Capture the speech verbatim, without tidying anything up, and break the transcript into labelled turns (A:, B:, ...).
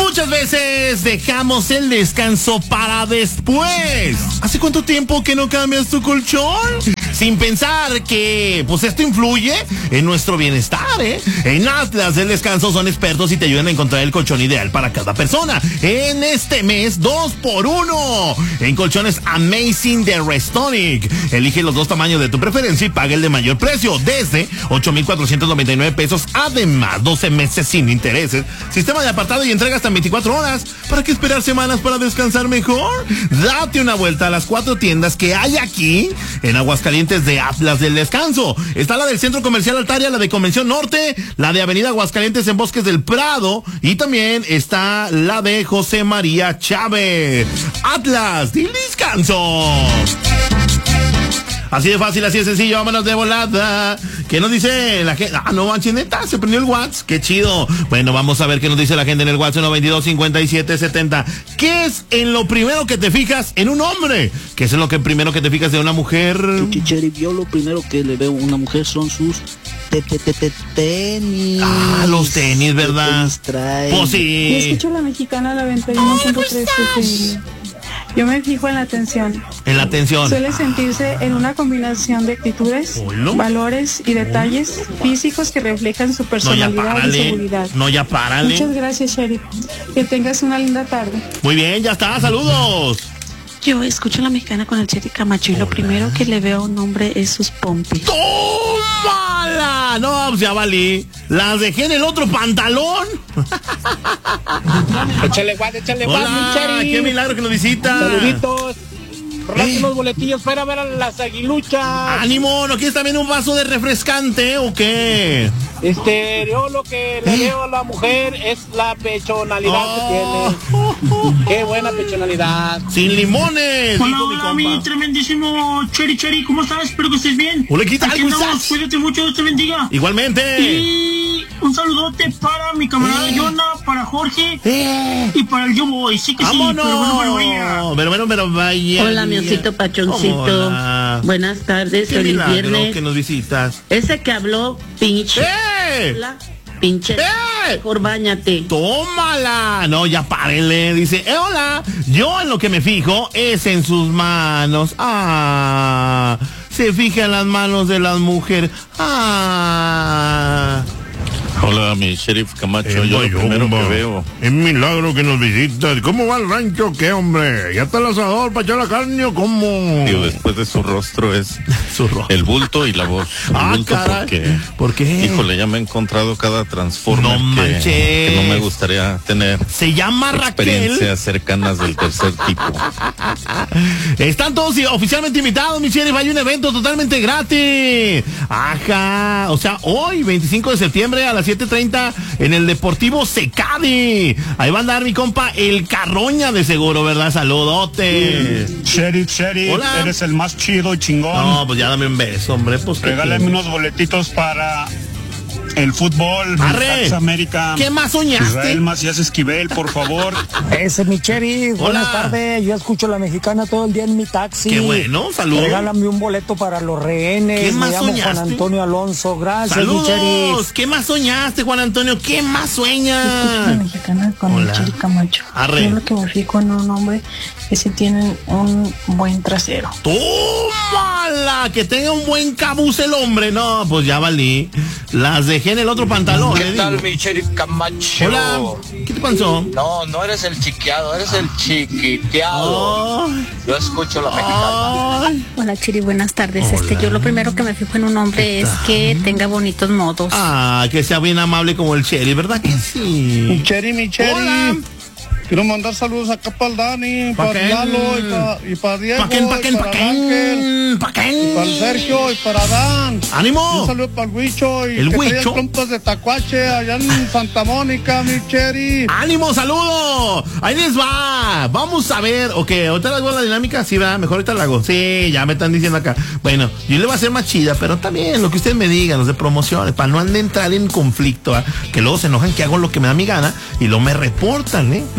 A: Muchas veces dejamos el descanso para después. ¿Hace cuánto tiempo que no cambias tu colchón? Sin pensar que, pues esto influye en nuestro bienestar, ¿eh? En Atlas del Descanso son expertos y te ayudan a encontrar el colchón ideal para cada persona. En este mes, dos por uno. En colchones Amazing de Restonic. Elige los dos tamaños de tu preferencia y paga el de mayor precio. Desde ocho mil cuatrocientos noventa y nueve pesos. Además, doce meses sin intereses. Sistema de apartado y entrega hasta en veinticuatro horas. ¿Para qué esperar semanas para descansar mejor? Date una vuelta a las cuatro tiendas que hay aquí en Aguascalientes de Atlas del Descanso. Está la del Centro Comercial Altaria, la de Convención Norte, la de Avenida Aguascalientes en Bosques del Prado y también está la de José María Chávez. Atlas del Descanso. Así de fácil, así de sencillo, vámonos de volada. ¿Qué nos dice la gente? Ah, no, manchineta, se prendió el WhatsApp. Qué chido. Bueno, vamos a ver qué nos dice la gente en el WhatsApp uno veintidós cincuenta y siete setenta. ¿Qué es en lo primero que te fijas en un hombre? ¿Qué es en lo que primero que te fijas de una mujer?
B: Chicheri, yo lo primero que le veo a una mujer son sus te, te, te, te, tenis.
A: Ah, los tenis, ¿verdad?
B: Tenis trae.
A: Pues sí.
C: Yo escucho la mexicana, la noventa y uno punto tres. Yo me fijo en la atención.
A: En la atención.
C: Suele sentirse en una combinación de actitudes,
A: ¿Oilo?
C: valores y detalles físicos que reflejan su personalidad
A: no, ya párale,
C: y seguridad.
A: No, ya párale.
C: Muchas gracias, Sheriff. Que tengas una linda tarde.
A: Muy bien, ya está, saludos.
D: Yo escucho la mexicana con el Cheri Camacho y Hola. Lo primero que le veo a un hombre es sus pompis.
A: ¡Tómala! No, pues ya valí. Las dejé en el otro pantalón.
E: Échale guas, échale guas, mi Cheri.
A: Qué milagro que nos visita.
E: Saluditos. Rolate unos boletillos para ver a las aguiluchas.
A: ¡Ánimo! ¿No quieres también un vaso de refrescante o qué?
E: Este, yo lo que le veo a la mujer es la pechonalidad oh. que tiene. Qué buena pechonalidad.
A: Sin limones.
F: Hola, hola, mi, mi tremendísimo Cheri Cheri, ¿cómo estás? Espero que estés bien.
A: Hola, ¿qué tal?
F: Cuídate mucho, Dios te bendiga.
A: Igualmente.
F: Y un saludote para mi camarada eh. Jonah, para Jorge eh. y para el Yo Voy. Sí que
A: ¡vámonos!
F: Sí, pero bueno, bueno,
A: pero bueno, pero vaya.
D: Hola, mi osito pachoncito. Hola. Buenas tardes, feliz viernes.
A: Que nos visitas.
D: Ese que habló, pinche.
A: ¡Eh!
D: Hola, pinche.
A: ¡Eh!
D: Mejor báñate.
A: ¡Tómala! No, ya párenle. Dice, eh, hola. Yo en lo que me fijo es en sus manos. Ah. Se fija en las manos de las mujeres. Ah.
G: Hola, mi Sheriff Camacho, eh, yo lo primero que veo.
H: Es milagro que nos visitas. ¿Cómo va el rancho? ¿Qué, hombre? ¿Ya está el asador para echar la carne o cómo?
G: Digo, después de su rostro es
A: su rostro.
G: El bulto y la voz. El
A: ah,
G: bulto
A: caray.
G: Porque,
A: ¿por qué?
G: Híjole, ya me he encontrado cada Transformer
A: no
G: que, que no me gustaría tener.
A: Se llama
G: experiencias
A: Raquel.
G: cercanas del tercer tipo.
A: Están todos oficialmente invitados, mi Sheriff. Hay un evento totalmente gratis. Ajá. O sea, hoy, veinticinco de septiembre a las siete treinta en el Deportivo Secadi. Ahí va a andar mi compa el Carroña de seguro, ¿verdad? Saludote.
I: Sheriff, Sheriff,
A: hola.
I: Eres el más chido y chingón.
A: No, pues ya dame un beso, hombre. Pues
I: regálame unos boletitos para el fútbol.
A: Arre.
I: América.
A: ¿Qué más soñaste?
I: Israel Macías Esquivel, por favor.
J: Ese es mi Sheriff. Buenas tardes. Yo escucho la mexicana todo el día en mi taxi.
A: Qué bueno, saludos.
J: Regálame un boleto para los rehenes.
A: ¿Qué más
J: Me llamo
A: soñaste?
J: Juan Antonio Alonso. Gracias,
A: saludos.
J: mi Sheriff.
A: ¿Qué más soñaste, Juan Antonio? ¿Qué más sueñas?
C: Escucho la mexicana con Hola. el Cheri Camacho.
A: Arre.
C: Yo lo que me fijo en un hombre es si tienen un buen trasero.
A: ¡Tómala! Que tenga un buen cabuz el hombre. No, pues ya valí. Las dejé en el otro pantalón.
K: ¿Qué tal, mi Sheriff Camacho?
A: Hola. ¿Qué te pasó?
K: No, no eres el chiqueado, eres el chiquiteado. Oh. Yo escucho la mexicana. Oh.
D: Hola, Chiri, buenas tardes.
A: Hola.
D: Este, yo lo primero que me fijo en un hombre es que tenga bonitos modos.
A: Ah, que sea bien amable como el Cheri, ¿verdad que sí?
L: Mi Cheri, mi Cheri.
A: Hola.
L: Quiero mandar saludos acá para el Dani,
A: ¿Pa
L: para Lalo y para y pa Diego,
A: ¿Pa quién, pa quién,
L: y para
A: pa
L: Ángel,
A: ¿Pa quién?
L: y para el Sergio y para Dan.
A: ¡Ánimo!
L: Un saludo para el Huicho y
A: el
L: que
A: Huicho.
L: traía trompas de tacuache allá en Santa Mónica, mi Cheri.
A: ¡Ánimo, saludo! Ahí les va. Vamos a ver, ok, ahorita les hago la dinámica, sí, va, mejor ahorita la hago. Sí, ya me están diciendo acá. Bueno, yo le voy a hacer más chida, pero también lo que ustedes me digan, los de promociones, para no entrar en conflicto, ¿eh? Que luego se enojan que hago lo que me da mi gana y luego me reportan, ¿eh?